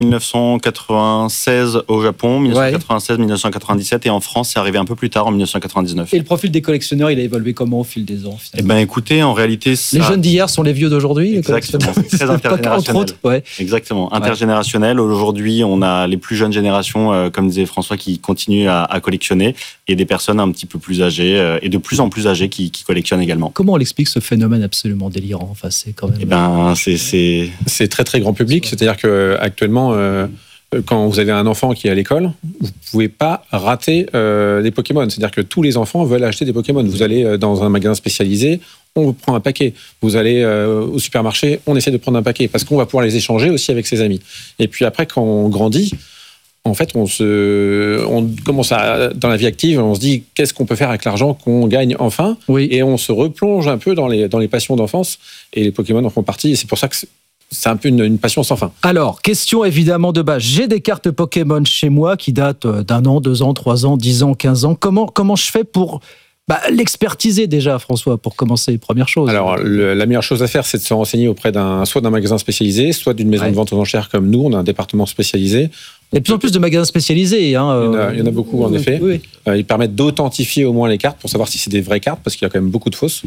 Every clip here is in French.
1996 au Japon, 1996, 1997, et en France, c'est arrivé un peu plus tard, en 1999. Et le profil des collectionneurs, il a évolué comment au fil des ans, finalement ? Écoutez, en réalité, ça... Les jeunes d'hier sont les vieux d'aujourd'hui. Exactement, c'est très intergénérationnel. Exactement, intergénérationnel. Aujourd'hui, on a les plus jeunes générations, comme disait François, qui continuent à collectionner, et des personnes un petit peu plus âgées, et de plus en plus âgées qui collectionnent également. Comment on explique ce phénomène absolument délirant ? Enfin, c'est quand même... C'est très très grand public, c'est-à-dire qu'actuellement, quand vous avez un enfant qui est à l'école, vous ne pouvez pas rater des Pokémon. C'est-à-dire que tous les enfants veulent acheter des Pokémon. Vous allez dans un magasin spécialisé, on vous prend un paquet. Vous allez au supermarché, on essaie de prendre un paquet parce qu'on va pouvoir les échanger aussi avec ses amis. Et puis après, quand on grandit, en fait, on commence dans la vie active, on se dit qu'est-ce qu'on peut faire avec l'argent qu'on gagne enfin, et on se replonge un peu dans les passions d'enfance, et les Pokémon en font partie, et c'est pour ça que c'est un peu une passion sans fin. Alors, question évidemment de base. J'ai des cartes Pokémon chez moi qui datent d'1 an, 2 ans, 3 ans, 10 ans, 15 ans. Comment je fais pour l'expertiser déjà, François, pour commencer, première chose? Alors, la meilleure chose à faire, c'est de se renseigner auprès soit d'un magasin spécialisé, soit d'une maison de vente aux enchères comme nous. On a un département spécialisé. Il y a de plus en plus de magasins spécialisés. Il y en a beaucoup, en effet. Oui. Ils permettent d'authentifier au moins les cartes pour savoir si c'est des vraies cartes, parce qu'il y a quand même beaucoup de fausses.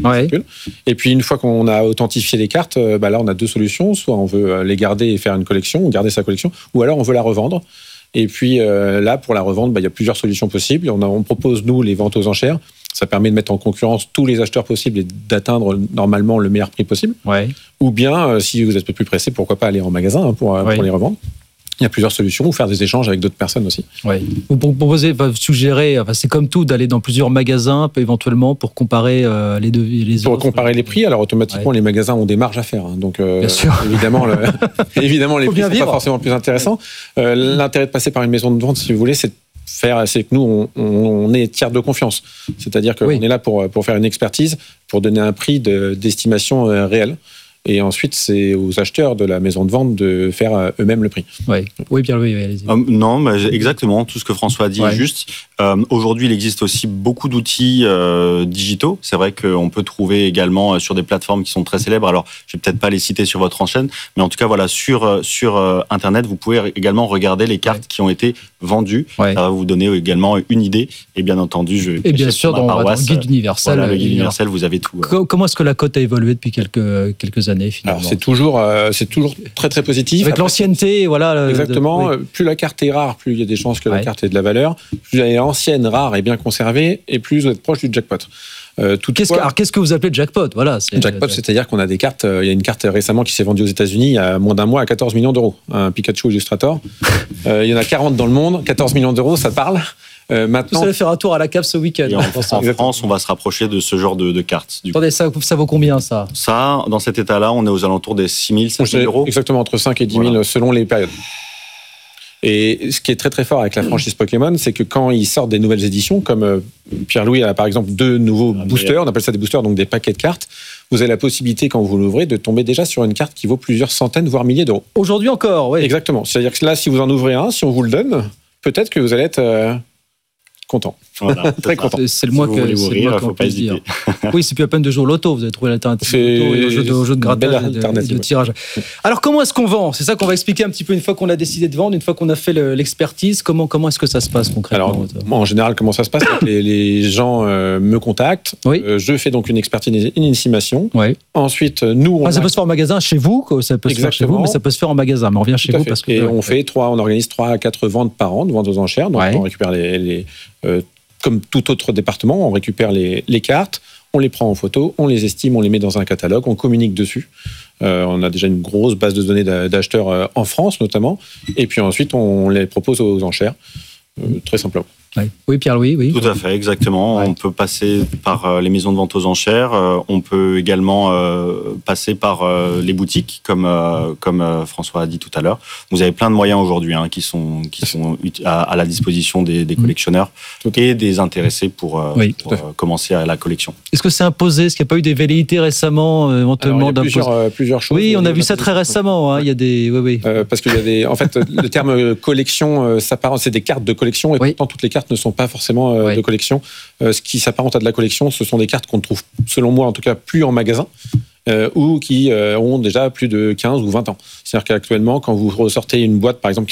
Et puis, une fois qu'on a authentifié les cartes, là, on a 2 solutions. Soit on veut les garder et faire une collection, ou garder sa collection, ou alors on veut la revendre. Et puis, là, pour la revendre, il y a plusieurs solutions possibles. On propose, nous, les ventes aux enchères. Ça permet de mettre en concurrence tous les acheteurs possibles et d'atteindre normalement le meilleur prix possible. Ou bien, si vous êtes un peu plus pressé, pourquoi pas aller en magasin pour les revendre. Il y a plusieurs solutions, ou faire des échanges avec d'autres personnes aussi. Vous proposez, vous suggérez, c'est comme tout, d'aller dans plusieurs magasins, éventuellement, pour comparer les devis, les offres. Pour comparer les prix, alors automatiquement, les magasins ont des marges à faire. Donc, évidemment, les prix ne sont pas forcément plus intéressants. L'intérêt de passer par une maison de vente, si vous voulez, c'est que nous, on est tiers de confiance. C'est-à-dire qu'on est là pour faire une expertise, pour donner un prix d'estimation réel. Et ensuite, c'est aux acheteurs de la maison de vente de faire eux-mêmes le prix. Oui, Pierre-Louis, allez-y. Non, exactement, tout ce que François a dit est juste. Aujourd'hui, il existe aussi beaucoup d'outils digitaux. C'est vrai qu'on peut trouver également sur des plateformes qui sont très célèbres. Alors, je ne vais peut-être pas les citer sur votre enchaîne, mais en tout cas, voilà, sur Internet, vous pouvez également regarder les cartes qui ont été vendues. Ça va vous donner également une idée. Et bien entendu, bien sûr, dans le guide universel. Le guide universel, vous avez tout. Comment est-ce que la cote a évolué depuis quelques années, finalement? Alors, c'est toujours très, très positif. Avec l'ancienneté, voilà. Exactement. Plus la carte est rare, plus il y a des chances que la carte ait de la valeur. Plus elle est ancienne, rare et bien conservée, et plus vous êtes proche du jackpot. Qu'est-ce que vous appelez jackpot? Jackpot, c'est-à-dire qu'on a des cartes. Il y a une carte récemment qui s'est vendue aux États-Unis il y a moins d'un mois à 14 millions d'euros. Un Pikachu Illustrator. Il y en a 40 dans le monde. 14 millions d'euros, ça parle. Maintenant, vous allez faire un tour à la cave ce week-end. En France, on va se rapprocher de ce genre de cartes. Attendez, ça vaut combien, ça? Ça, dans cet état-là, on est aux alentours des 6 000, 7 000 euros. Exactement, entre 5 et 10 000 selon les périodes. Et ce qui est très très fort avec la franchise Pokémon, c'est que quand ils sortent des nouvelles éditions, comme Pierre-Louis a par exemple 2 nouveaux boosters, on appelle ça des boosters, donc des paquets de cartes, vous avez la possibilité, quand vous l'ouvrez, de tomber déjà sur une carte qui vaut plusieurs centaines, voire milliers d'euros. Aujourd'hui encore, oui. Exactement. C'est-à-dire que là, si vous en ouvrez un, si on vous le donne, peut-être que vous allez être content. Voilà, très content. C'est le mois qu'on peut se dire. Oui, c'est plus à peine de jouer au loto. Vous avez trouvé l'alternative au jeu de grattage et de tirage. Alors, comment est-ce qu'on vend? C'est ça qu'on va expliquer un petit peu une fois qu'on a décidé de vendre, une fois qu'on a fait l'expertise. Comment est-ce que ça se passe concrètement? Alors, moi, en général, comment ça se passe? Les gens me contactent. Je fais donc une expertise, une estimation. Ensuite, nous... ça peut se faire en magasin chez vous, ça peut se faire chez vous, mais ça peut se faire en magasin. Mais on revient chez vous parce que... Et on organise 3 à 4 ventes par an, de ventes aux enchères. Donc, on récupère comme tout autre département, on récupère les cartes, on les prend en photo, on les estime, on les met dans un catalogue, on communique dessus. On a déjà une grosse base de données d'acheteurs en France notamment. Et puis ensuite, on les propose aux enchères, très simplement. Oui, Pierre-Louis, oui. Tout à fait, exactement. On peut passer par les maisons de vente aux enchères. On peut également passer par les boutiques, comme François a dit tout à l'heure. Vous avez plein de moyens aujourd'hui qui sont à la disposition des collectionneurs et des intéressés pour commencer à la collection. Est-ce que c'est imposé? Est-ce qu'il n'y a pas eu des velléités récemment, éventuellement? Alors, il y a plusieurs choses. Oui, on a vu ça très récemment. Il y a des... parce qu'il y a des... En fait, le terme collection s'apparente, c'est des cartes de collection, et pourtant toutes les cartes ne sont pas forcément de collection. Ce qui s'apparente à de la collection, ce sont des cartes qu'on ne trouve, selon moi en tout cas, plus en magasin, ou qui ont déjà plus de 15 ou 20 ans. C'est-à-dire qu'actuellement, quand vous ressortez une boîte, par exemple,